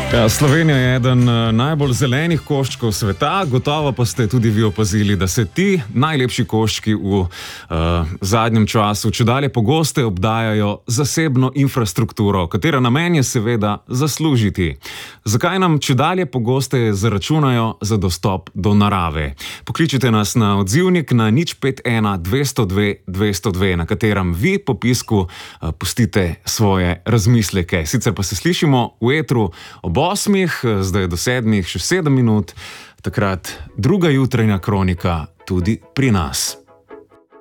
Ja, Slovenija je eden najbolj zelenih koščkov sveta, gotovo pa ste tudi vi opazili, da se ti najlepši koščki v zadnjem času čedalje pogosteje obdajajo zasebno infrastrukturo, katera namen je seveda zaslužiti. Zakaj nam čedalje pogosteje zaračunajo za dostop do narave? Pokličite nas na odzivnik na 051 202 202, na katerem vi po pisku pustite svoje razmisleke. Sicer pa se slišimo v etru ob 8, zdaj do 7, še 7 minut, takrat druga jutranja kronika tudi pri nas.